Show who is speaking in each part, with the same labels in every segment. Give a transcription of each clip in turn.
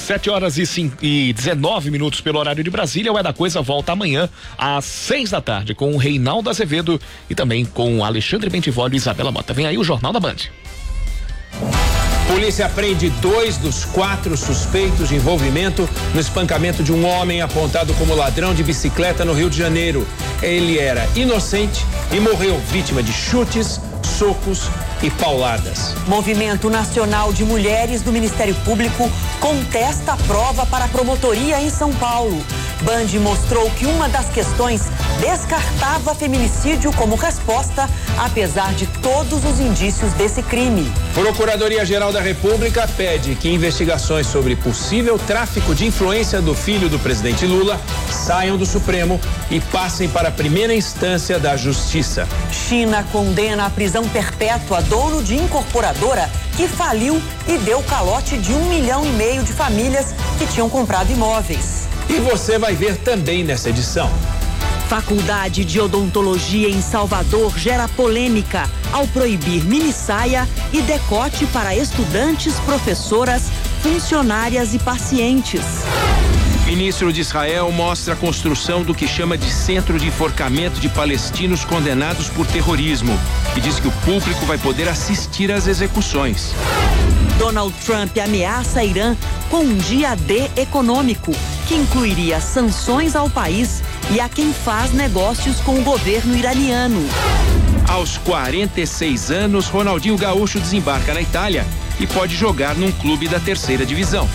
Speaker 1: 7h19 pelo horário de Brasília. O É da Coisa volta amanhã às 6 da tarde com o Reinaldo Azevedo e também com o Alexandre Bentivolio e Isabela Mota. Vem aí o Jornal da Band.
Speaker 2: Polícia prende 2 dos 4 suspeitos de envolvimento no espancamento de um homem apontado como ladrão de bicicleta no Rio de Janeiro. Ele era inocente e morreu vítima de chutes, socos e pauladas.
Speaker 3: Movimento Nacional de Mulheres do Ministério Público contesta a prova para a promotoria em São Paulo. Band mostrou que uma das questões descartava feminicídio como resposta, apesar de todos os indícios desse crime.
Speaker 2: Procuradoria-Geral da República pede que investigações sobre possível tráfico de influência do filho do presidente Lula saiam do Supremo e passem para a primeira instância da Justiça.
Speaker 3: China condena a prisão perpétua dono de incorporadora que faliu e deu calote de 1,5 milhão de famílias que tinham comprado imóveis.
Speaker 2: E você vai ver também nessa edição.
Speaker 3: Faculdade de Odontologia em Salvador gera polêmica ao proibir minissaia e decote para estudantes, professoras, funcionárias e pacientes.
Speaker 2: Ministro de Israel mostra a construção do que chama de centro de enforcamento de palestinos condenados por terrorismo e diz que o público vai poder assistir às execuções.
Speaker 3: Donald Trump ameaça Irã com um dia D econômico, que incluiria sanções ao país e a quem faz negócios com o governo iraniano.
Speaker 2: Aos 46 anos, Ronaldinho Gaúcho desembarca na Itália e pode jogar num clube da 3ª divisão.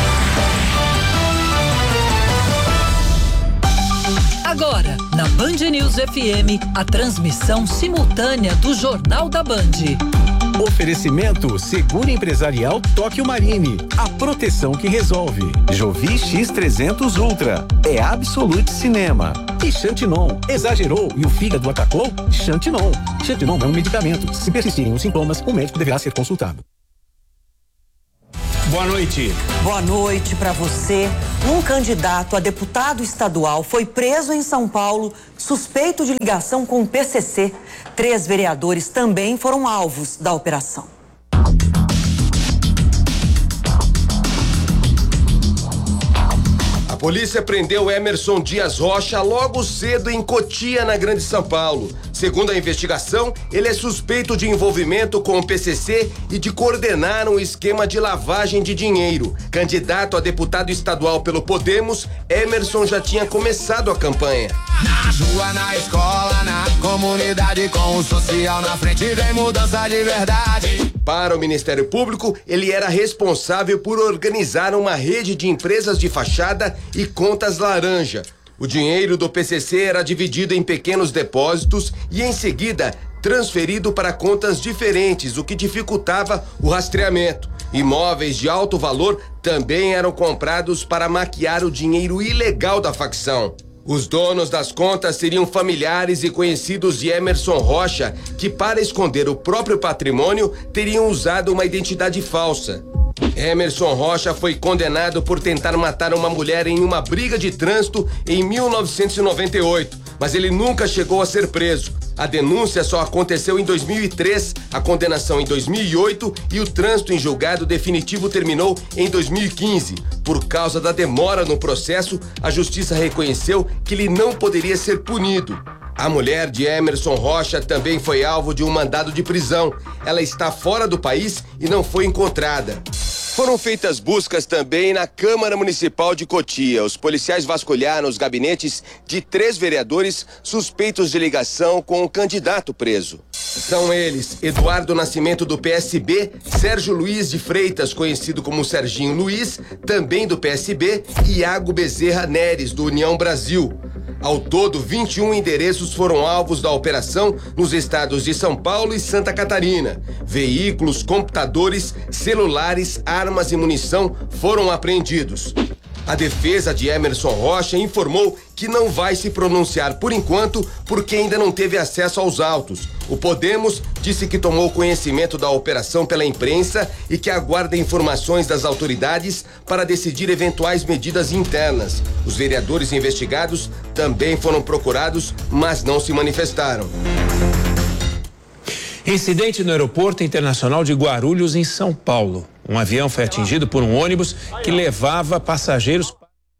Speaker 4: Agora, na Band News FM, a transmissão simultânea do Jornal da Band.
Speaker 5: Oferecimento Seguro Empresarial Tóquio Marine. A proteção que resolve. Jovi X300 Ultra. É Absolute Cinema. E Xantinon. Exagerou e o fígado atacou? Xantinon. Xantinon é um medicamento. Se persistirem os sintomas, o médico deverá ser consultado.
Speaker 2: Boa noite.
Speaker 3: Boa noite para você. Um candidato a deputado estadual foi preso em São Paulo, suspeito de ligação com o PCC. 3 vereadores também foram alvos da operação.
Speaker 6: A polícia prendeu Emerson Dias Rocha logo cedo em Cotia, na Grande São Paulo. Segundo a investigação, ele é suspeito de envolvimento com o PCC e de coordenar um esquema de lavagem de dinheiro. Candidato a deputado estadual pelo Podemos, Emerson já tinha começado a campanha.
Speaker 7: Na rua, na escola, na comunidade, com o social na frente, vem mudança de verdade.
Speaker 6: Para o Ministério Público, ele era responsável por organizar uma rede de empresas de fachada e contas laranja. O dinheiro do PCC era dividido em pequenos depósitos e, em seguida, transferido para contas diferentes, o que dificultava o rastreamento. Imóveis de alto valor também eram comprados para maquiar o dinheiro ilegal da facção. Os donos das contas seriam familiares e conhecidos de Emerson Rocha, que, para esconder o próprio patrimônio, teriam usado uma identidade falsa. Emerson Rocha foi condenado por tentar matar uma mulher em uma briga de trânsito em 1998, mas ele nunca chegou a ser preso. A denúncia só aconteceu em 2003, a condenação em 2008 e o trânsito em julgado definitivo terminou em 2015. Por causa da demora no processo, a justiça reconheceu que ele não poderia ser punido. A mulher de Emerson Rocha também foi alvo de um mandado de prisão. Ela está fora do país e não foi encontrada. Foram feitas buscas também na Câmara Municipal de Cotia. Os policiais vasculharam os gabinetes de 3 vereadores suspeitos de ligação com o candidato preso. São eles Eduardo Nascimento, do PSB, Sérgio Luiz de Freitas, conhecido como Serginho Luiz, também do PSB, e Iago Bezerra Neres, do União Brasil. Ao todo, 21 endereços foram alvos da operação nos estados de São Paulo e Santa Catarina. Veículos, computadores, celulares, armas e munição foram apreendidos. A defesa de Emerson Rocha informou que não vai se pronunciar por enquanto porque ainda não teve acesso aos autos. O Podemos disse que tomou conhecimento da operação pela imprensa e que aguarda informações das autoridades para decidir eventuais medidas internas. Os vereadores investigados também foram procurados, mas não se manifestaram.
Speaker 2: Incidente no Aeroporto Internacional de Guarulhos, em São Paulo. Um avião foi atingido por um ônibus que levava passageiros.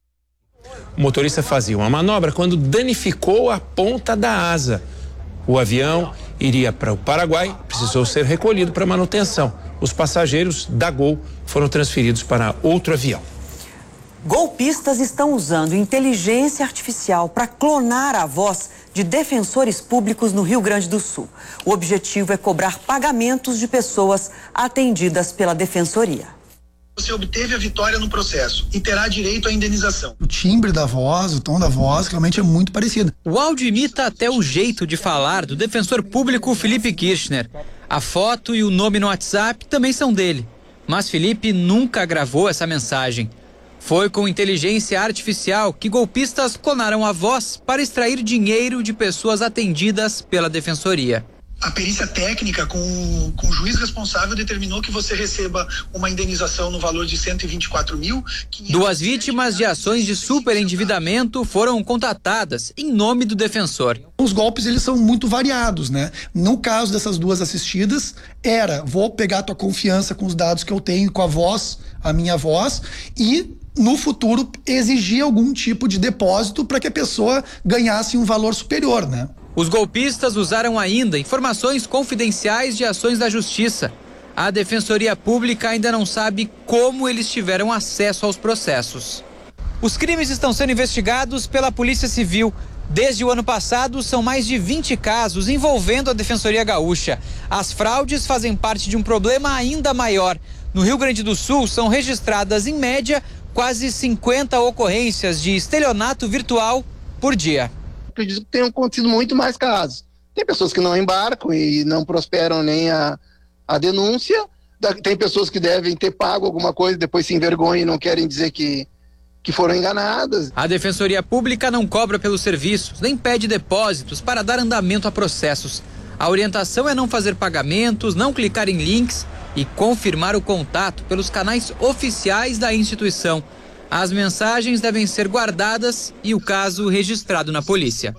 Speaker 2: O motorista fazia uma manobra quando danificou a ponta da asa. O avião iria para o Paraguai, precisou ser recolhido para manutenção. Os passageiros da Gol foram transferidos para outro avião.
Speaker 3: Golpistas estão usando inteligência artificial para clonar a voz de defensores públicos no Rio Grande do Sul. O objetivo é cobrar pagamentos de pessoas atendidas pela defensoria.
Speaker 8: Você obteve a vitória no processo e terá direito à indenização.
Speaker 9: O timbre da voz, o tom da voz, realmente é muito parecido.
Speaker 10: O áudio imita até o jeito de falar do defensor público Felipe Kirchner. A foto e o nome no WhatsApp também são dele. Mas Felipe nunca gravou essa mensagem. Foi com inteligência artificial que golpistas clonaram a voz para extrair dinheiro de pessoas atendidas pela defensoria.
Speaker 8: A perícia técnica com o juiz responsável determinou que você receba uma indenização no valor de 124 mil.
Speaker 10: 2 vítimas de ações de superendividamento foram contatadas em nome do defensor.
Speaker 9: Os golpes, eles são muito variados, né? No caso dessas 2 assistidas, vou pegar a tua confiança com os dados que eu tenho, com a voz, a minha voz, e no futuro exigir algum tipo de depósito para que a pessoa ganhasse um valor superior, né?
Speaker 10: Os golpistas usaram ainda informações confidenciais de ações da justiça. A Defensoria Pública ainda não sabe como eles tiveram acesso aos processos. Os crimes estão sendo investigados pela Polícia Civil. Desde o ano passado, são mais de 20 casos envolvendo a Defensoria Gaúcha. As fraudes fazem parte de um problema ainda maior. No Rio Grande do Sul, são registradas, em média, quase 50 ocorrências de estelionato virtual por dia.
Speaker 11: Acredito que tenham acontecido muito mais casos. Tem pessoas que não embarcam e não prosperam nem a denúncia. Tem pessoas que devem ter pago alguma coisa, depois se envergonham e não querem dizer que foram enganadas.
Speaker 10: A Defensoria Pública não cobra pelos serviços, nem pede depósitos para dar andamento a processos. A orientação é não fazer pagamentos, não clicar em links e confirmar o contato pelos canais oficiais da instituição. As mensagens devem ser guardadas e o caso registrado na polícia.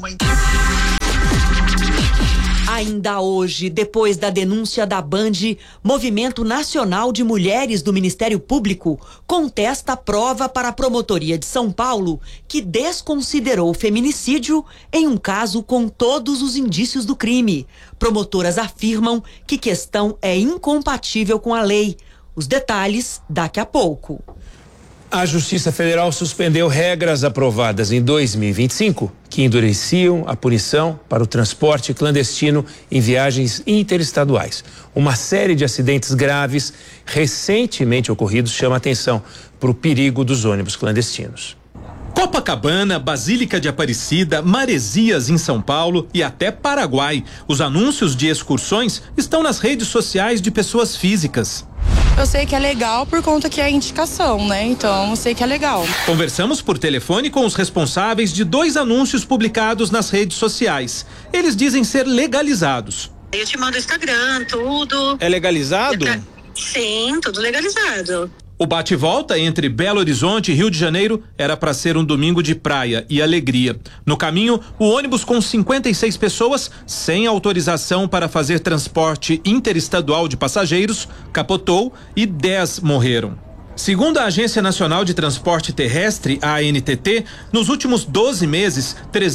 Speaker 3: Ainda hoje, depois da denúncia da Band, Movimento Nacional de Mulheres do Ministério Público contesta a prova para a Promotoria de São Paulo, que desconsiderou o feminicídio em um caso com todos os indícios do crime. Promotoras afirmam que questão é incompatível com a lei. Os detalhes daqui a pouco.
Speaker 2: A Justiça Federal suspendeu regras aprovadas em 2025 que endureciam a punição para o transporte clandestino em viagens interestaduais. Uma série de acidentes graves recentemente ocorridos chama atenção para o perigo dos ônibus clandestinos.
Speaker 12: Copacabana, Basílica de Aparecida, Maresias em São Paulo e até Paraguai. Os anúncios de excursões estão nas redes sociais de pessoas físicas.
Speaker 13: Eu sei que é legal por conta que é indicação, né? Então eu sei que é legal.
Speaker 12: Conversamos por telefone com os responsáveis de 2 anúncios publicados nas redes sociais. Eles dizem ser legalizados.
Speaker 14: Eu te mando o Instagram, tudo.
Speaker 12: É legalizado?
Speaker 14: Sim, tudo legalizado.
Speaker 12: O bate-volta entre Belo Horizonte e Rio de Janeiro era para ser um domingo de praia e alegria. No caminho, o ônibus com 56 pessoas, sem autorização para fazer transporte interestadual de passageiros, capotou e 10 morreram. Segundo a Agência Nacional de Transporte Terrestre, a ANTT, nos últimos 12 meses,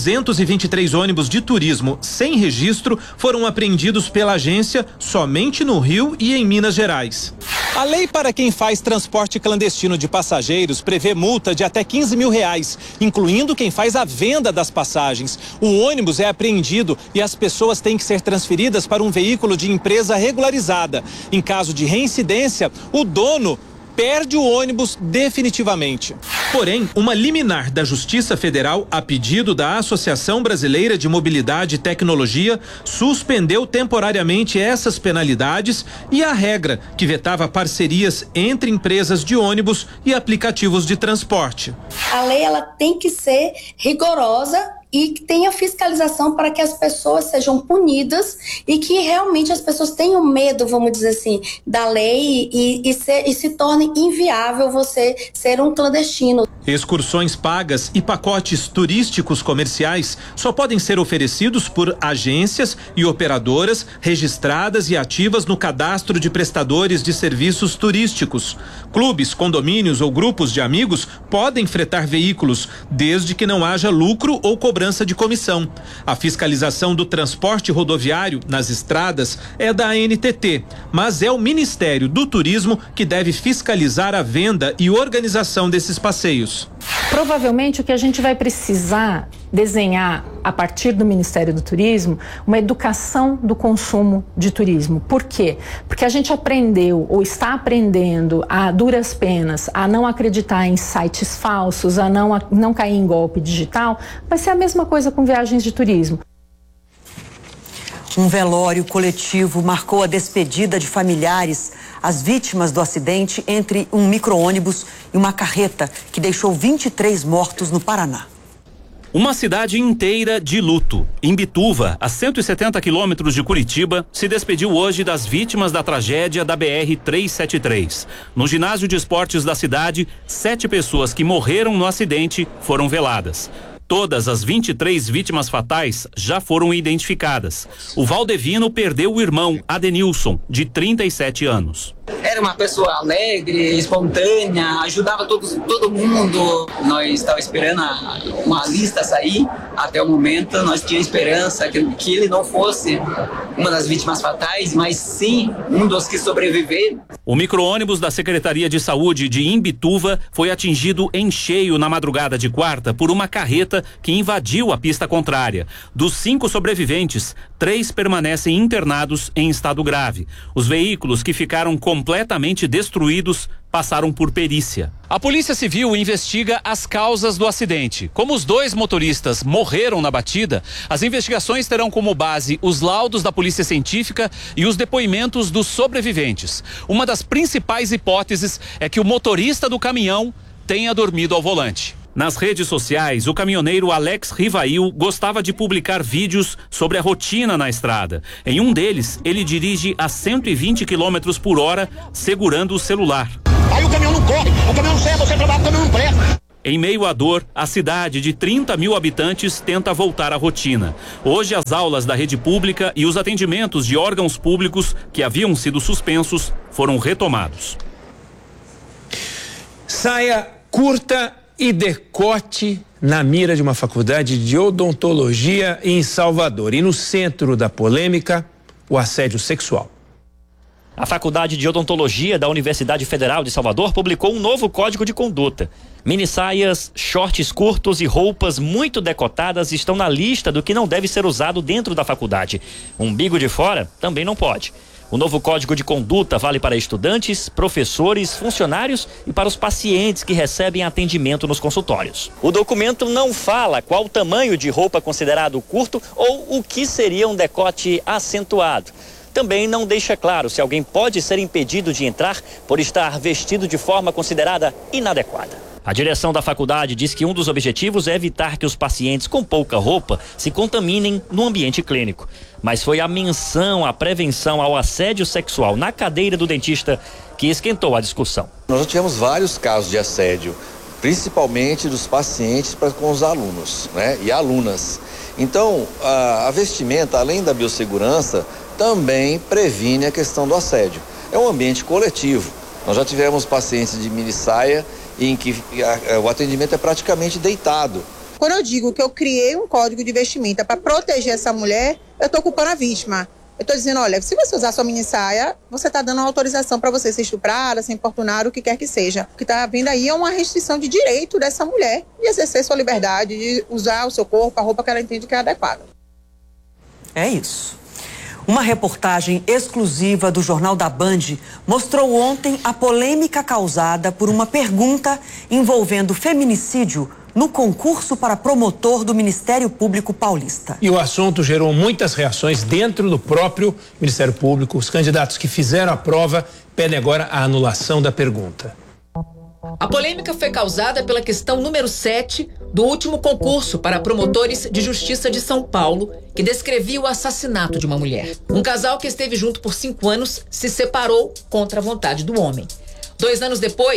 Speaker 12: 323 ônibus de turismo sem registro foram apreendidos pela agência somente no Rio e em Minas Gerais. A lei para quem faz transporte clandestino de passageiros prevê multa de até R$15 mil, incluindo quem faz a venda das passagens. O ônibus é apreendido e as pessoas têm que ser transferidas para um veículo de empresa regularizada. Em caso de reincidência, o dono perde o ônibus definitivamente. Porém, uma liminar da Justiça Federal, a pedido da Associação Brasileira de Mobilidade e Tecnologia, suspendeu temporariamente essas penalidades e a regra que vetava parcerias entre empresas de ônibus e aplicativos de transporte.
Speaker 15: A lei ela tem que ser rigorosa e que tenha fiscalização para que as pessoas sejam punidas e que realmente as pessoas tenham medo, vamos dizer assim, da lei e se torne inviável você ser um clandestino.
Speaker 12: Excursões pagas e pacotes turísticos comerciais só podem ser oferecidos por agências e operadoras registradas e ativas no cadastro de prestadores de serviços turísticos. Clubes, condomínios ou grupos de amigos podem fretar veículos, desde que não haja lucro ou cobrança de comissão. A fiscalização do transporte rodoviário nas estradas é da ANTT, mas é o Ministério do Turismo que deve fiscalizar a venda e organização desses passeios.
Speaker 16: Provavelmente o que a gente vai precisar desenhar a partir do Ministério do Turismo, uma educação do consumo de turismo. Por quê? Porque a gente aprendeu ou está aprendendo a duras penas a não acreditar em sites falsos, a não cair em golpe digital. Vai ser a mesma coisa com viagens de turismo.
Speaker 3: Um velório coletivo marcou a despedida de familiares, as vítimas do acidente entre um micro-ônibus e uma carreta que deixou 23 mortos no Paraná.
Speaker 17: Uma cidade inteira de luto. Imbituva, a 170 quilômetros de Curitiba, se despediu hoje das vítimas da tragédia da BR-373. No ginásio de esportes da cidade, 7 pessoas que morreram no acidente foram veladas. Todas as 23 vítimas fatais já foram identificadas. O Valdevino perdeu o irmão, Adenilson, de 37 anos.
Speaker 18: Era uma pessoa alegre, espontânea, ajudava todo mundo. Nós estávamos esperando uma lista sair. Até o momento, nós tínhamos esperança que ele não fosse uma das vítimas fatais, mas sim um dos que sobreviveram.
Speaker 17: O micro-ônibus da Secretaria de Saúde de Imbituva foi atingido em cheio na madrugada de quarta por uma carreta que invadiu a pista contrária. Dos 5 sobreviventes, 3 permanecem internados em estado grave. Os veículos que ficaram completamente destruídos passaram por perícia. A Polícia Civil investiga as causas do acidente. Como os 2 motoristas morreram na batida, as investigações terão como base os laudos da Polícia Científica e os depoimentos dos sobreviventes. Uma das principais hipóteses é que o motorista do caminhão tenha dormido ao volante. Nas redes sociais, o caminhoneiro Alex Rivail gostava de publicar vídeos sobre a rotina na estrada. Em um deles, ele dirige a 120 km por hora, segurando o celular.
Speaker 19: Aí o caminhão não corre, o caminhão não serve, você trabalha, o caminhão não presta.
Speaker 17: Em meio à dor, a cidade de 30 mil habitantes tenta voltar à rotina. Hoje, as aulas da rede pública e os atendimentos de órgãos públicos que haviam sido suspensos foram retomados.
Speaker 2: Saia curta e decote na mira de uma faculdade de odontologia em Salvador. E no centro da polêmica, o assédio sexual.
Speaker 20: A Faculdade de Odontologia da Universidade Federal de Salvador publicou um novo código de conduta. Minissaias, shorts curtos e roupas muito decotadas estão na lista do que não deve ser usado dentro da faculdade. Umbigo de fora também não pode. O novo código de conduta vale para estudantes, professores, funcionários e para os pacientes que recebem atendimento nos consultórios. O documento não fala qual o tamanho de roupa considerado curto ou o que seria um decote acentuado. Também não deixa claro se alguém pode ser impedido de entrar por estar vestido de forma considerada inadequada. A direção da faculdade diz que um dos objetivos é evitar que os pacientes com pouca roupa se contaminem no ambiente clínico. Mas foi a menção à prevenção ao assédio sexual na cadeira do dentista que esquentou a discussão.
Speaker 21: Nós já tivemos vários casos de assédio, principalmente dos pacientes com os alunos, né, e alunas. Então, a vestimenta, além da biossegurança, também previne a questão do assédio. É um ambiente coletivo. Nós já tivemos pacientes de minissaia em que o atendimento é praticamente deitado.
Speaker 22: Quando eu digo que eu criei um código de vestimenta para proteger essa mulher, eu estou culpando a vítima. Eu estou dizendo, olha, se você usar sua minissaia, você está dando uma autorização para você ser estuprada, ser importunada, o que quer que seja. O que está vindo aí é uma restrição de direito dessa mulher de exercer sua liberdade, de usar o seu corpo, a roupa que ela entende que é adequada.
Speaker 3: É isso. Uma reportagem exclusiva do Jornal da Band mostrou ontem a polêmica causada por uma pergunta envolvendo feminicídio no concurso para promotor do Ministério Público Paulista.
Speaker 2: E o assunto gerou muitas reações dentro do próprio Ministério Público. Os candidatos que fizeram a prova pedem agora a anulação da pergunta.
Speaker 23: A polêmica foi causada pela questão número 7 do último concurso para promotores de justiça de São Paulo, que descrevia o assassinato de uma mulher. Um casal que esteve junto por 5 anos se separou contra a vontade do homem. 2 anos depois,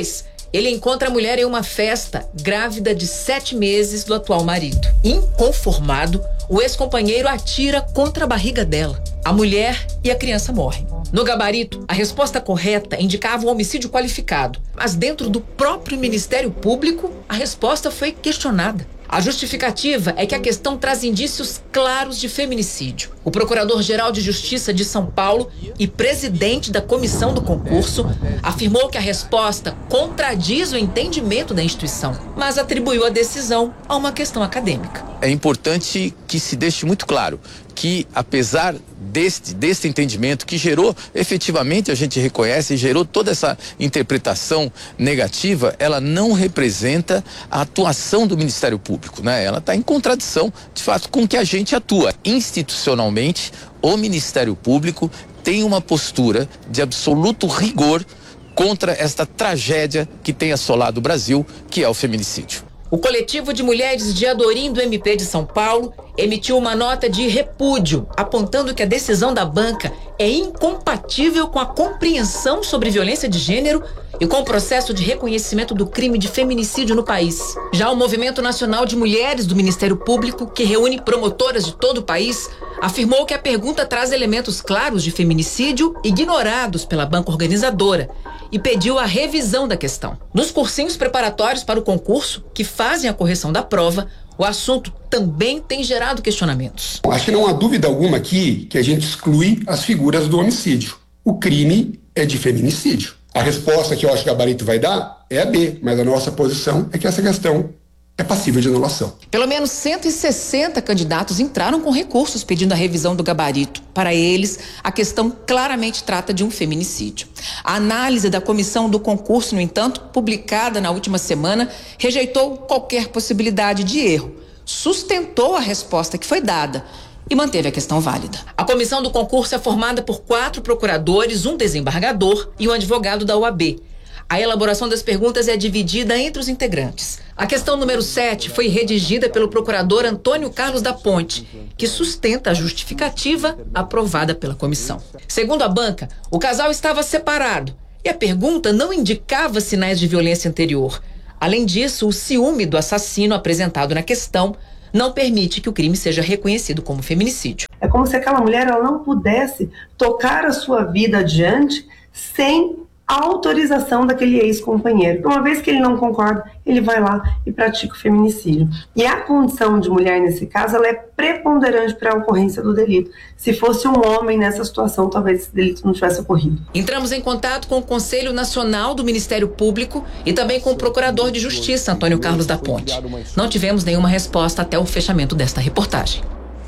Speaker 23: ele encontra a mulher em uma festa, grávida de 7 meses do atual marido. Inconformado, o ex-companheiro atira contra a barriga dela. A mulher e a criança morrem. No gabarito, a resposta correta indicava um homicídio qualificado, mas dentro do próprio Ministério Público, a resposta foi questionada. A justificativa é que a questão traz indícios claros de feminicídio. O Procurador-Geral de Justiça de São Paulo e presidente da comissão do concurso afirmou que a resposta contradiz o entendimento da instituição, mas atribuiu a decisão a uma questão acadêmica.
Speaker 1: É importante que se deixe muito claro que, apesar deste entendimento que gerou, efetivamente a gente reconhece, gerou toda essa interpretação negativa, ela não representa a atuação do Ministério Público, né? Ela está em contradição, de fato, com o que a gente atua. Institucionalmente, o Ministério Público tem uma postura de absoluto rigor contra esta tragédia que tem assolado o Brasil, que é o feminicídio.
Speaker 23: O coletivo de mulheres de Adorim do MP de São Paulo emitiu uma nota de repúdio, apontando que a decisão da banca é incompatível com a compreensão sobre violência de gênero e com o processo de reconhecimento do crime de feminicídio no país. Já o Movimento Nacional de Mulheres do Ministério Público, que reúne promotoras de todo o país, afirmou que a pergunta traz elementos claros de feminicídio ignorados pela banca organizadora e pediu a revisão da questão. Nos cursinhos preparatórios para o concurso, que fazem a correção da prova, o assunto também tem gerado questionamentos.
Speaker 4: Acho que não há dúvida alguma aqui que a gente exclui as figuras do homicídio. O crime é de feminicídio. A resposta que eu acho que o gabarito vai dar é a B, mas a nossa posição é que essa questão é passível de anulação.
Speaker 23: Pelo menos 160 candidatos entraram com recursos pedindo a revisão do gabarito. Para eles, a questão claramente trata de um feminicídio. A análise da comissão do concurso, no entanto, publicada na última semana, rejeitou qualquer possibilidade de erro, sustentou a resposta que foi dada e manteve a questão válida. A comissão do concurso é formada por 4 procuradores, um desembargador e um advogado da OAB. A elaboração das perguntas é dividida entre os integrantes. A questão número 7 foi redigida pelo procurador Antônio Carlos da Ponte, que sustenta a justificativa aprovada pela comissão. Segundo a banca, o casal estava separado e a pergunta não indicava sinais de violência anterior. Além disso, o ciúme do assassino apresentado na questão não permite que o crime seja reconhecido como feminicídio.
Speaker 5: É como se aquela mulher ela não pudesse tocar a sua vida adiante sem a autorização daquele ex-companheiro. Uma vez que ele não concorda, ele vai lá e pratica o feminicídio. E a condição de mulher, nesse caso, ela é preponderante para a ocorrência do delito. Se fosse um homem nessa situação, talvez esse delito não tivesse ocorrido.
Speaker 23: Entramos em contato com o Conselho Nacional do Ministério Público e também com o Procurador de Justiça, Antônio Carlos da Ponte. Não tivemos nenhuma resposta até o fechamento desta reportagem.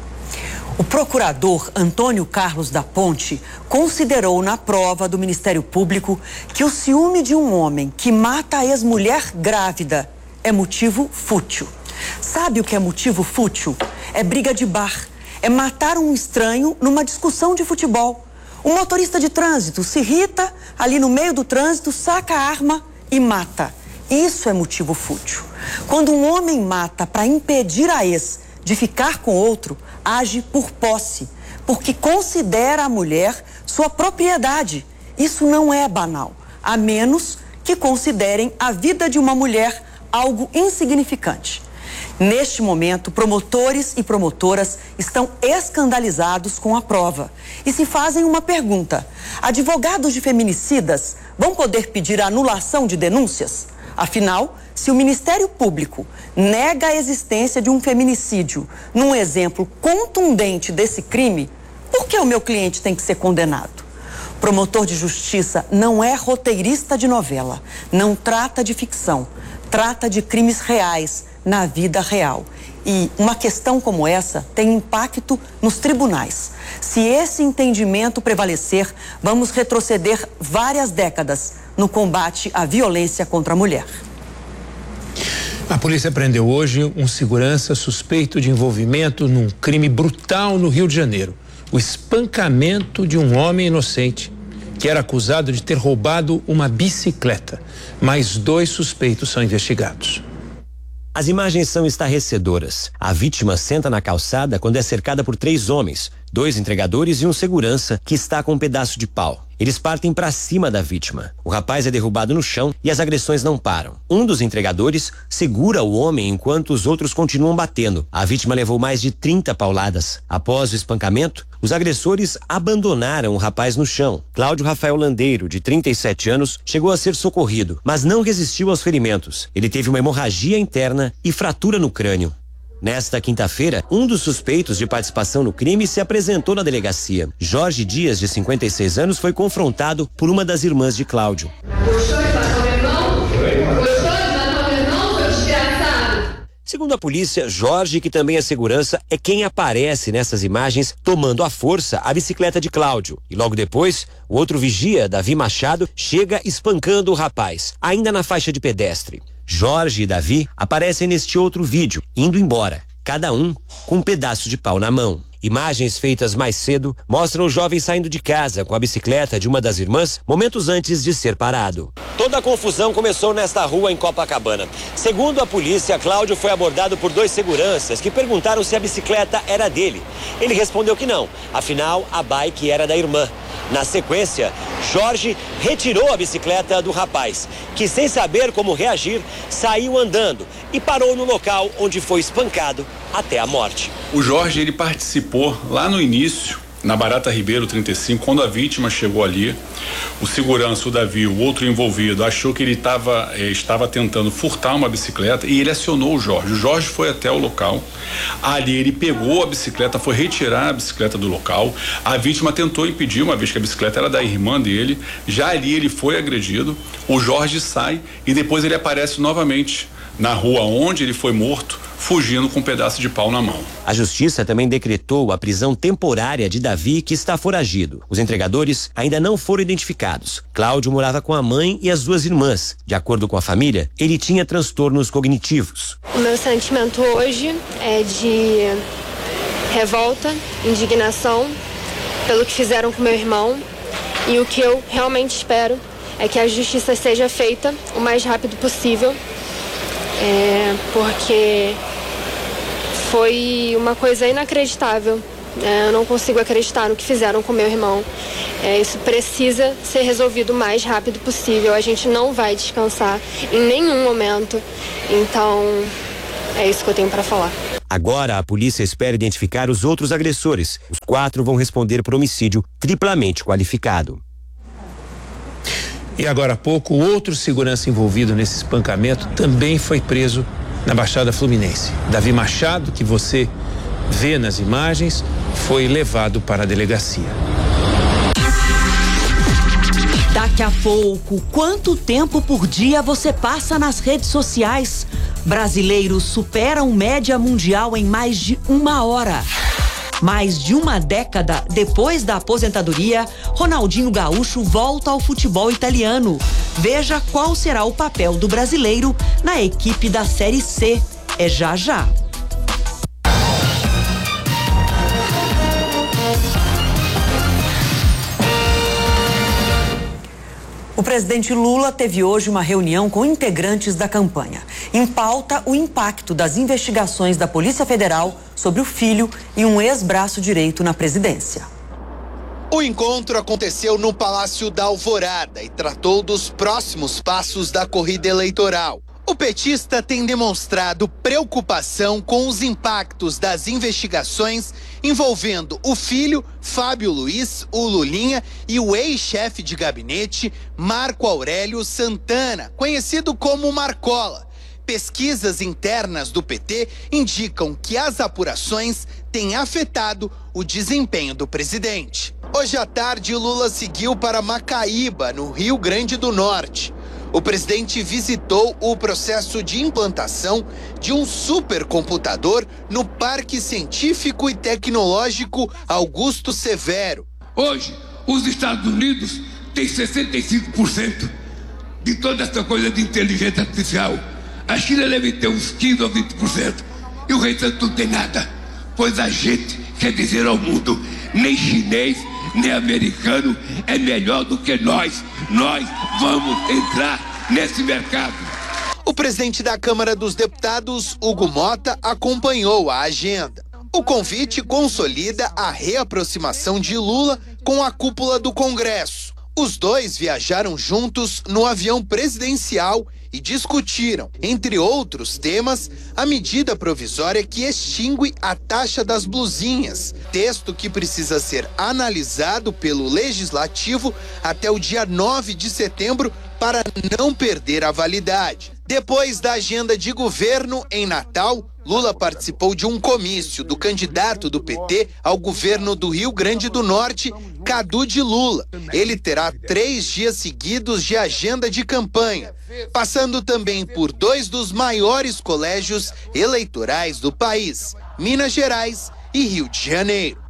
Speaker 3: O procurador Antônio Carlos da Ponte considerou na prova do Ministério Público que o ciúme de um homem que mata a ex-mulher grávida é motivo fútil. Sabe o que é motivo fútil? É briga de bar, é matar um estranho numa discussão de futebol. Um motorista de trânsito se irrita ali no meio do trânsito, saca a arma e mata. Isso é motivo fútil. Quando um homem mata para impedir a ex de ficar com outro, age por posse, porque considera a mulher sua propriedade. Isso não é banal, a menos que considerem a vida de uma mulher algo insignificante. Neste momento, promotores e promotoras estão escandalizados com a prova e se fazem uma pergunta: advogados de feminicidas vão poder pedir a anulação de denúncias? Afinal, se o Ministério Público nega a existência de um feminicídio num exemplo contundente desse crime, por que o meu cliente tem que ser condenado? Promotor de justiça não é roteirista de novela, não trata de ficção, trata de crimes reais na vida real. E uma questão como essa tem impacto nos tribunais. Se esse entendimento prevalecer, vamos retroceder várias décadas no combate à violência contra a mulher.
Speaker 2: A polícia prendeu hoje um segurança suspeito de envolvimento num crime brutal no Rio de Janeiro. O espancamento de um homem inocente que era acusado de ter roubado uma bicicleta. Mais 2 suspeitos são investigados.
Speaker 24: As imagens são estarrecedoras. A vítima senta na calçada quando é cercada por 3 homens, 2 entregadores e um segurança que está com um pedaço de pau. Eles partem para cima da vítima. O rapaz é derrubado no chão e as agressões não param. Um dos entregadores segura o homem enquanto os outros continuam batendo. A vítima levou mais de 30 pauladas. Após o espancamento, os agressores abandonaram o rapaz no chão. Cláudio Rafael Landeiro, de 37 anos, chegou a ser socorrido, mas não resistiu aos ferimentos. Ele teve uma hemorragia interna e fratura no crânio. Nesta quinta-feira, um dos suspeitos de participação no crime se apresentou na delegacia. Jorge Dias, de 56 anos, foi confrontado por uma das irmãs de Cláudio. Segundo a polícia, Jorge, que também é segurança, é quem aparece nessas imagens tomando à força a bicicleta de Cláudio. E logo depois, o outro vigia, Davi Machado, chega espancando o rapaz, ainda na faixa de pedestre. Jorge e Davi aparecem neste outro vídeo, indo embora, cada um com um pedaço de pau na mão. Imagens feitas mais cedo mostram o jovem saindo de casa com a bicicleta de uma das irmãs momentos antes de ser parado. Toda a confusão começou nesta rua em Copacabana. Segundo a polícia, Cláudio foi abordado por 2 seguranças que perguntaram se a bicicleta era dele. Ele respondeu que não, afinal a bike era da irmã. Na sequência, Jorge retirou a bicicleta do rapaz, que sem saber como reagir, saiu andando e parou no local onde foi espancado até a morte.
Speaker 6: O Jorge, ele participou lá no início, na Barata Ribeiro 35, quando a vítima chegou ali. O segurança, o Davi, o outro envolvido, achou que ele estava tentando furtar uma bicicleta e ele acionou o Jorge. O Jorge foi até o local. Ali ele pegou a bicicleta, foi retirar a bicicleta do local. A vítima tentou impedir, uma vez que a bicicleta era da irmã dele. Já ali ele foi agredido. O Jorge sai e depois ele aparece novamente na rua onde ele foi morto, fugindo com um pedaço de pau na mão.
Speaker 24: A justiça também decretou a prisão temporária de Davi, que está foragido. Os entregadores ainda não foram identificados. Cláudio morava com a mãe e as 2 irmãs. De acordo com a família, ele tinha transtornos cognitivos.
Speaker 7: O meu sentimento hoje é de revolta, indignação pelo que fizeram com meu irmão, e o que eu realmente espero é que a justiça seja feita o mais rápido possível. Porque foi uma coisa inacreditável. Eu não consigo acreditar no que fizeram com meu irmão. Isso precisa ser resolvido o mais rápido possível. A gente não vai descansar em nenhum momento. Então, é isso que eu tenho para falar.
Speaker 24: Agora a polícia espera identificar os outros agressores. Os 4 vão responder por homicídio triplamente qualificado.
Speaker 2: E agora há pouco, outro segurança envolvido nesse espancamento também foi preso na Baixada Fluminense. Davi Machado, que você vê nas imagens, foi levado para a delegacia.
Speaker 3: Daqui a pouco, quanto tempo por dia você passa nas redes sociais? Brasileiros superam média mundial em mais de 1 hora. Mais de uma década depois da aposentadoria, Ronaldinho Gaúcho volta ao futebol italiano. Veja qual será o papel do brasileiro na equipe da Série C. É já já. O presidente Lula teve hoje uma reunião com integrantes da campanha. Em pauta, o impacto das investigações da Polícia Federal sobre o filho e um ex-braço direito na presidência.
Speaker 8: O encontro aconteceu no Palácio da Alvorada e tratou dos próximos passos da corrida eleitoral. O petista tem demonstrado preocupação com os impactos das investigações envolvendo o filho, Fábio Luiz, o Lulinha, e o ex-chefe de gabinete, Marco Aurélio Santana, conhecido como Marcola. Pesquisas internas do PT indicam que as apurações têm afetado o desempenho do presidente. Hoje à tarde, Lula seguiu para Macaíba, no Rio Grande do Norte. O presidente visitou o processo de implantação de um supercomputador no Parque Científico e Tecnológico Augusto Severo.
Speaker 9: Hoje, os Estados Unidos têm 65% de toda essa coisa de inteligência artificial. A China deve ter uns 15% ou 20%. E o restante não tem nada. Pois a gente quer dizer ao mundo, nem chinês, nem americano é melhor do que nós. Nós vamos entrar nesse mercado.
Speaker 8: O presidente da Câmara dos Deputados, Hugo Mota, acompanhou a agenda. O convite consolida a reaproximação de Lula com a cúpula do Congresso. Os dois viajaram juntos no avião presidencial e discutiram, entre outros temas, a medida provisória que extingue a taxa das blusinhas, texto que precisa ser analisado pelo Legislativo até o dia 9 de setembro para não perder a validade. Depois da agenda de governo em Natal, Lula participou de um comício do candidato do PT ao governo do Rio Grande do Norte, Cadu de Lula. Ele terá 3 dias seguidos de agenda de campanha, passando também por 2 dos maiores colégios eleitorais do país, Minas Gerais e Rio de Janeiro.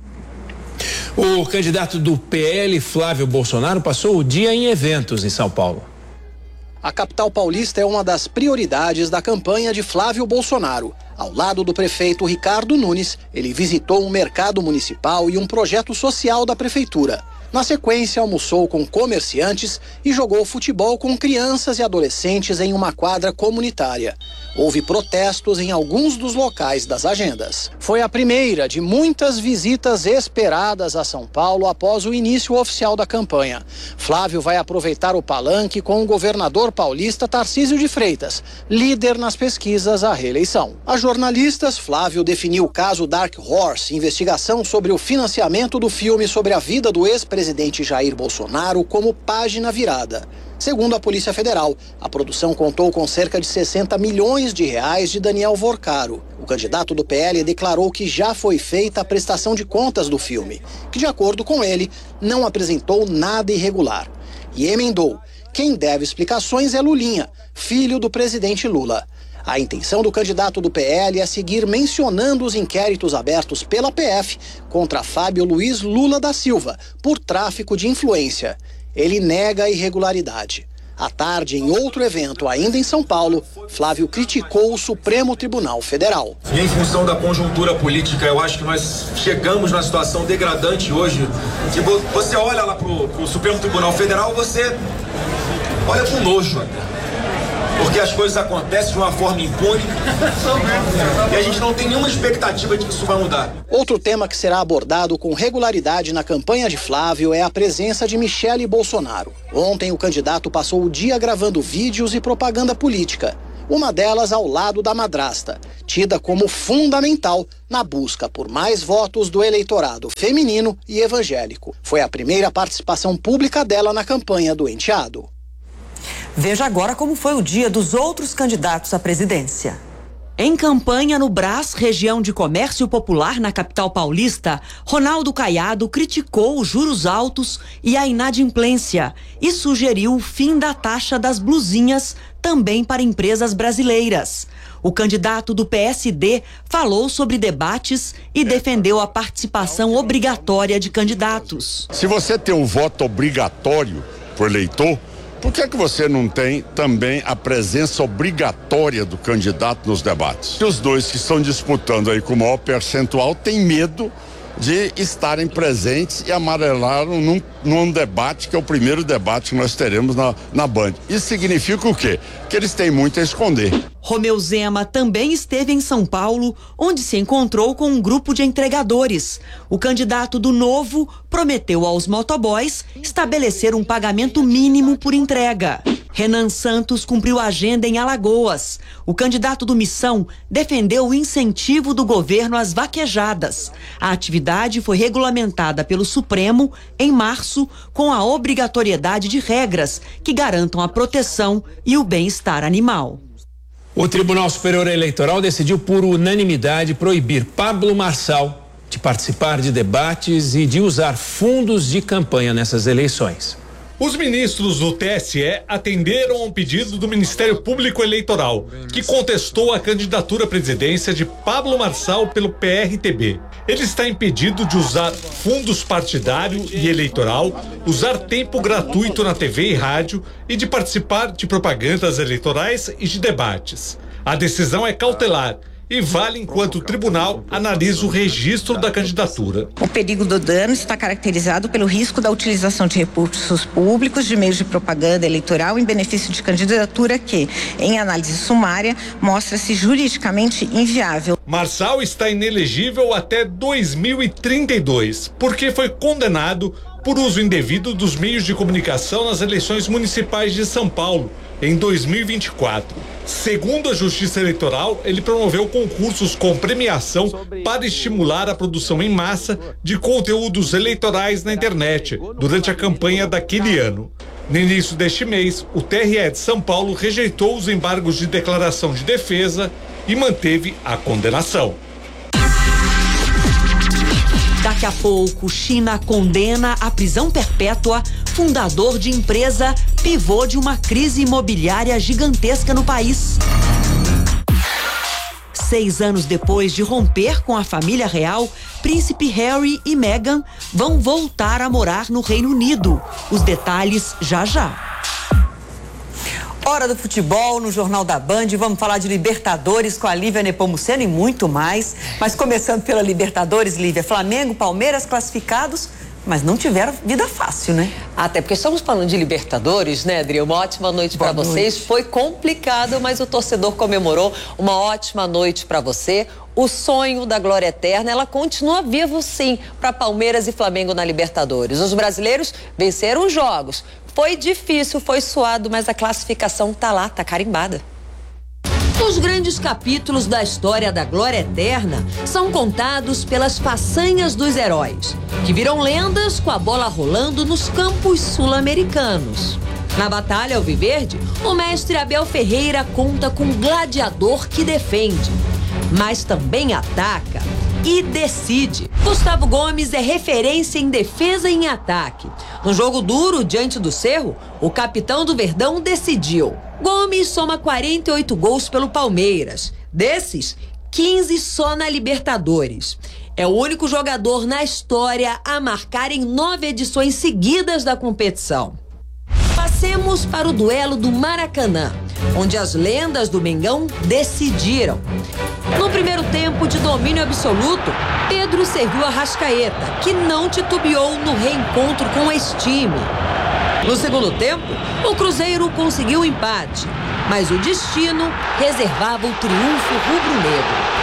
Speaker 2: O candidato do PL, Flávio Bolsonaro, passou o dia em eventos em São Paulo.
Speaker 10: A capital paulista é uma das prioridades da campanha de Flávio Bolsonaro. Ao lado do prefeito Ricardo Nunes, ele visitou um mercado municipal e um projeto social da prefeitura. Na sequência, almoçou com comerciantes e jogou futebol com crianças e adolescentes em uma quadra comunitária. Houve protestos em alguns dos locais das agendas. Foi a primeira de muitas visitas esperadas a São Paulo após o início oficial da campanha. Flávio vai aproveitar o palanque com o governador paulista Tarcísio de Freitas, líder nas pesquisas à reeleição. A jornalistas, Flávio definiu o caso Dark Horse, investigação sobre o financiamento do filme sobre a vida do ex-presidente Jair Bolsonaro, como página virada. Segundo a Polícia Federal, a produção contou com cerca de 60 milhões de reais de Daniel Vorcaro. O candidato do PL declarou que já foi feita a prestação de contas do filme, que, de acordo com ele, não apresentou nada irregular. E emendou: quem deve explicações é Lulinha, filho do presidente Lula. A intenção do candidato do PL é seguir mencionando os inquéritos abertos pela PF contra Fábio Luiz Lula da Silva por tráfico de influência. Ele nega a irregularidade. À tarde, em outro evento ainda em São Paulo, Flávio criticou o Supremo Tribunal Federal.
Speaker 11: E em função da conjuntura política, eu acho que nós chegamos numa situação degradante hoje. Se você olha lá pro Supremo Tribunal Federal, você olha com nojo até. Porque as coisas acontecem de uma forma impune e a gente não tem nenhuma expectativa de que isso vai mudar.
Speaker 10: Outro tema que será abordado com regularidade na campanha de Flávio é a presença de Michele Bolsonaro. Ontem, o candidato passou o dia gravando vídeos e propaganda política. Uma delas ao lado da madrasta, tida como fundamental na busca por mais votos do eleitorado feminino e evangélico. Foi a primeira participação pública dela na campanha do enteado.
Speaker 3: Veja agora como foi o dia dos outros candidatos à presidência. Em campanha no Brás, região de comércio popular na capital paulista, Ronaldo Caiado criticou os juros altos e a inadimplência e sugeriu o fim da taxa das blusinhas também para empresas brasileiras. O candidato do PSD falou sobre debates e defendeu a participação obrigatória de candidatos.
Speaker 13: Se você tem um voto obrigatório por eleitor, por que você não tem também a presença obrigatória do candidato nos debates? Os dois que estão disputando aí com o maior percentual têm medo de estarem presentes e amarelaram num debate que é o primeiro debate que nós teremos na Band. Isso significa o quê? Que eles têm muito a esconder.
Speaker 3: Romeu Zema também esteve em São Paulo, onde se encontrou com um grupo de entregadores. O candidato do Novo prometeu aos motoboys estabelecer um pagamento mínimo por entrega. Renan Santos cumpriu a agenda em Alagoas. O candidato do Missão defendeu o incentivo do governo às vaquejadas. A atividade foi regulamentada pelo Supremo em março, com a obrigatoriedade de regras que garantam a proteção e o bem-estar animal.
Speaker 2: O Tribunal Superior Eleitoral decidiu por unanimidade proibir Pablo Marçal de participar de debates e de usar fundos de campanha nessas eleições.
Speaker 14: Os ministros do TSE atenderam a um pedido do Ministério Público Eleitoral, que contestou a candidatura à presidência de Pablo Marçal pelo PRTB. Ele está impedido de usar fundos partidário e eleitoral, usar tempo gratuito na TV e rádio e de participar de propagandas eleitorais e de debates. A decisão é cautelar e vale enquanto o tribunal analisa o registro da candidatura.
Speaker 25: O perigo do dano está caracterizado pelo risco da utilização de recursos públicos de meios de propaganda eleitoral em benefício de candidatura que, em análise sumária, mostra-se juridicamente inviável.
Speaker 14: Marçal está inelegível até 2032, porque foi condenado por uso indevido dos meios de comunicação nas eleições municipais de São Paulo, em 2024. Segundo a Justiça Eleitoral, ele promoveu concursos com premiação para estimular a produção em massa de conteúdos eleitorais na internet durante a campanha daquele ano. No início deste mês, o TRE de São Paulo rejeitou os embargos de declaração de defesa e manteve a condenação.
Speaker 3: Daqui a pouco, China condena à prisão perpétua fundador de empresa pivô de uma crise imobiliária gigantesca no país. 6 anos depois de romper com a família real, príncipe Harry e Meghan vão voltar a morar no Reino Unido. Os detalhes já já. Hora do futebol no Jornal da Band. Vamos falar de Libertadores com a Lívia Nepomuceno e muito mais. Mas começando pela Libertadores, Lívia, Flamengo, Palmeiras classificados, mas não tiveram vida fácil, né?
Speaker 12: Até porque estamos falando de Libertadores, né, Adri? Uma ótima noite para vocês. Foi complicado, mas o torcedor comemorou. Uma ótima noite para você. O sonho da glória eterna, ela continua vivo, sim, para Palmeiras e Flamengo na Libertadores. Os brasileiros venceram os jogos. Foi difícil, foi suado, mas a classificação tá lá, tá carimbada.
Speaker 15: Os grandes capítulos da história da glória eterna são contados pelas façanhas dos heróis, que viram lendas com a bola rolando nos campos sul-americanos. Na batalha alviverde, o mestre Abel Ferreira conta com um gladiador que defende, mas também ataca e decide. Gustavo Gomes é referência em defesa e em ataque. No jogo duro diante do Cerro, o capitão do Verdão decidiu. Gomes soma 48 gols pelo Palmeiras. Desses, 15 só na Libertadores. É o único jogador na história a marcar em 9 edições seguidas da competição. Passemos para o duelo do Maracanã, onde as lendas do Mengão decidiram. No primeiro tempo de domínio absoluto, Pedro serviu a Arrascaeta, que não titubeou no reencontro com esse time. No segundo tempo, o Cruzeiro conseguiu o empate, mas o destino reservava o triunfo rubro-negro.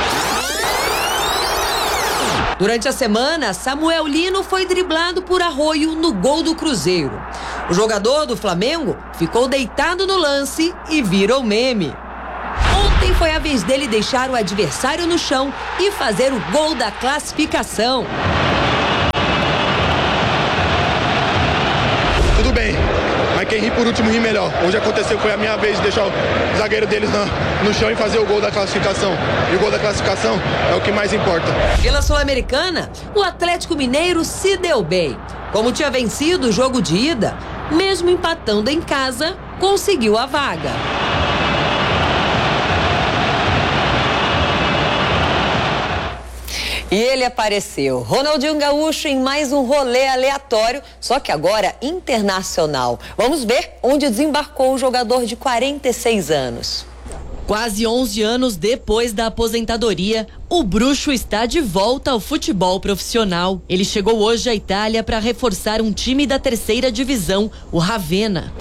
Speaker 15: Durante a semana, Samuel Lino foi driblado por Arroio no gol do Cruzeiro. O jogador do Flamengo ficou deitado no lance e virou meme. Ontem foi a vez dele deixar o adversário no chão e fazer o gol da classificação.
Speaker 16: Tudo bem, mas quem ri por último ri melhor. Hoje aconteceu, foi a minha vez de deixar o zagueiro deles no chão e fazer o gol da classificação. E o gol da classificação é o que mais importa.
Speaker 15: Pela Sul-Americana, o Atlético Mineiro se deu bem. Como tinha vencido o jogo de ida, mesmo empatando em casa, conseguiu a vaga.
Speaker 12: E ele apareceu, Ronaldinho Gaúcho, em mais um rolê aleatório, só que agora internacional. Vamos ver onde desembarcou o jogador de 46 anos.
Speaker 15: Quase 11 anos depois da aposentadoria, o bruxo está de volta ao futebol profissional. Ele chegou hoje à Itália para reforçar um time da 3ª divisão, o Ravenna.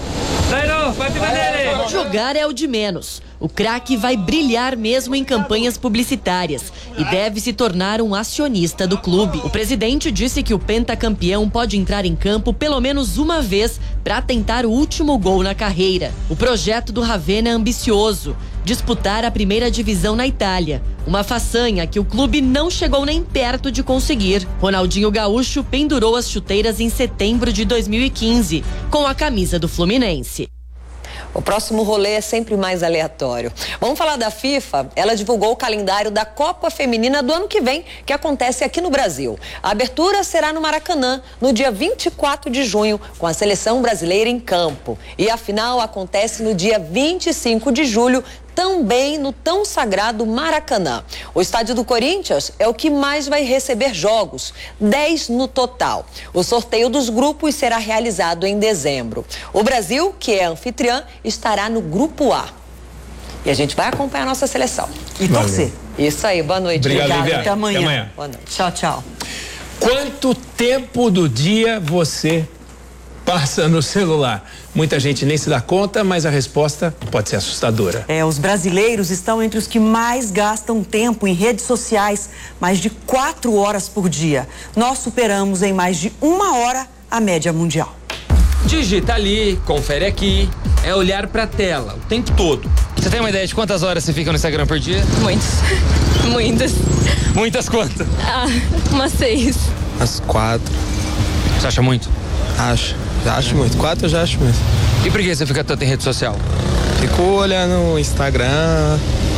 Speaker 15: Jogar é o de menos. O craque vai brilhar mesmo em campanhas publicitárias e deve se tornar um acionista do clube. O presidente disse que o pentacampeão pode entrar em campo pelo menos uma vez para tentar o último gol na carreira. O projeto do Ravenna é ambicioso: disputar a 1ª divisão na Itália, uma façanha que o clube não chegou nem perto de conseguir. Ronaldinho Gaúcho pendurou as chuteiras em setembro de 2015, com a camisa do Fluminense.
Speaker 12: O próximo rolê é sempre mais aleatório. Vamos falar da FIFA? Ela divulgou o calendário da Copa Feminina do ano que vem, que acontece aqui no Brasil. A abertura será no Maracanã, no dia 24 de junho, com a seleção brasileira em campo. E a final acontece no dia 25 de julho, também no tão sagrado Maracanã. O estádio do Corinthians é o que mais vai receber jogos, 10 no total. O sorteio dos grupos será realizado em dezembro. O Brasil, que é anfitriã, estará no grupo A. E a gente vai acompanhar a nossa seleção.
Speaker 3: E torcer.
Speaker 12: Isso aí, boa noite.
Speaker 2: Obrigado, Lívia.
Speaker 3: Até amanhã.
Speaker 12: Boa noite.
Speaker 3: Tchau, tchau.
Speaker 2: Quanto tempo do dia você passa no celular? Muita gente nem se dá conta, mas a resposta pode ser assustadora.
Speaker 3: Os brasileiros estão entre os que mais gastam tempo em redes sociais, mais de 4 horas por dia. Nós superamos em mais de 1 hora a média mundial.
Speaker 2: Digita ali, confere aqui, é olhar pra tela o tempo todo. Você tem uma ideia de quantas horas você fica no Instagram por dia?
Speaker 17: Muitas.
Speaker 2: Muitas quantas?
Speaker 17: Umas 6.
Speaker 18: Umas 4.
Speaker 2: Você acha muito?
Speaker 18: Acho muito. 4 eu já acho muito.
Speaker 2: E por que você fica tanto em rede social?
Speaker 18: Fico olhando o Instagram,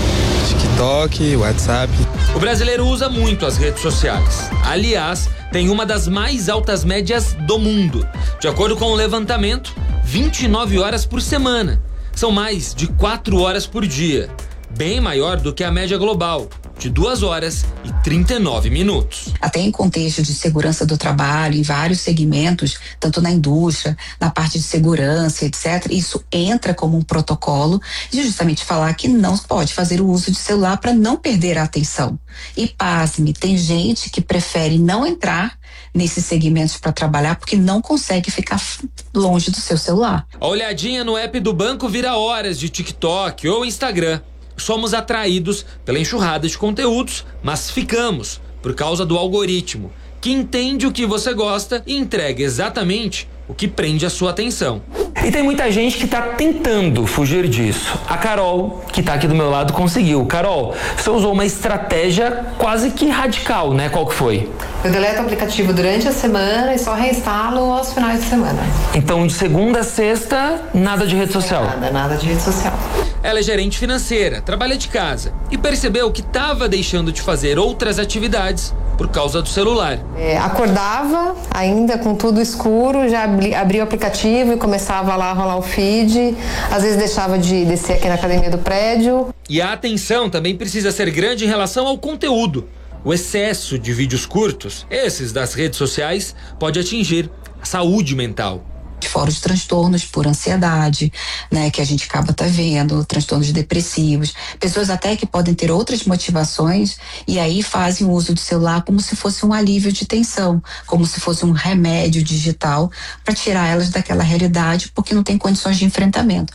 Speaker 18: TikTok, WhatsApp.
Speaker 2: O brasileiro usa muito as redes sociais. Aliás, tem uma das mais altas médias do mundo. De acordo com o levantamento, 29 horas por semana. São mais de 4 horas por dia. Bem maior do que a média global, de 2 horas e 39 minutos.
Speaker 19: Até em contexto de segurança do trabalho, em vários segmentos, tanto na indústria, na parte de segurança, etc., isso entra como um protocolo de justamente falar que não pode fazer o uso de celular para não perder a atenção. E pasme, tem gente que prefere não entrar nesses segmentos para trabalhar porque não consegue ficar longe do seu celular.
Speaker 2: A olhadinha no app do banco vira horas de TikTok ou Instagram. Somos atraídos pela enxurrada de conteúdos, mas ficamos por causa do algoritmo, que entende o que você gosta e entrega exatamente o que prende a sua atenção.
Speaker 20: E tem muita gente que está tentando fugir disso. A Carol, que está aqui do meu lado, conseguiu. Carol, você usou uma estratégia quase que radical, né? Qual que foi?
Speaker 21: Eu deleto o aplicativo durante a semana e só reinstalo aos finais de semana.
Speaker 20: Então, de segunda a sexta, nada de rede social?
Speaker 21: Nada de rede social.
Speaker 2: Ela é gerente financeira, trabalha de casa e percebeu que estava deixando de fazer outras atividades por causa do celular.
Speaker 21: Acordava ainda com tudo escuro, já abria o aplicativo e começava lá a rolar o feed. Às vezes deixava de descer aqui na academia do prédio.
Speaker 2: E a atenção também precisa ser grande em relação ao conteúdo. O excesso de vídeos curtos, esses das redes sociais, pode atingir a saúde mental.
Speaker 19: Fora os transtornos por ansiedade, né, que a gente acaba vendo, transtornos depressivos, pessoas até que podem ter outras motivações e aí fazem o uso do celular como se fosse um alívio de tensão, como se fosse um remédio digital para tirar elas daquela realidade porque não tem condições de enfrentamento.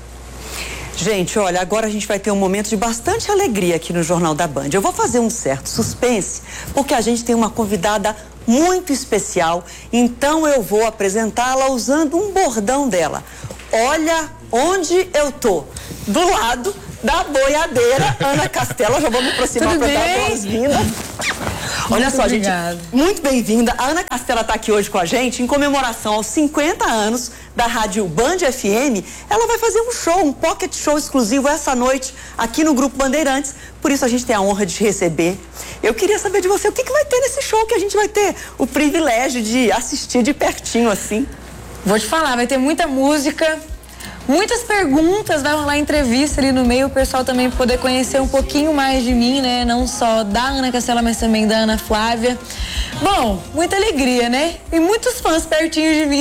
Speaker 3: Gente, olha, agora a gente vai ter um momento de bastante alegria aqui no Jornal da Band. Eu vou fazer um certo suspense, porque a gente tem uma convidada muito especial, então eu vou apresentá-la usando um bordão dela. Olha onde eu tô, do lado da boiadeira Ana Castela. Já vou me aproximar para dar boas-vindas. Olha só, gente, muito bem-vinda. A Ana Castela está aqui hoje com a gente em comemoração aos 50 anos da Rádio Band FM. Ela vai fazer um show, um pocket show exclusivo essa noite aqui no Grupo Bandeirantes. Por isso a gente tem a honra de te receber. Eu queria saber de você, o que vai ter nesse show que a gente vai ter o privilégio de assistir de pertinho assim?
Speaker 26: Vou te falar, vai ter muita música, muitas perguntas, vai rolar entrevista ali no meio, o pessoal também poder conhecer um pouquinho mais de mim, né? Não só da Ana Castela, mas também da Ana Flávia. Bom, muita alegria, né? E muitos fãs pertinho de mim.